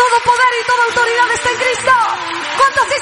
todo poder y toda autoridad está en Cristo. ¿Cuántos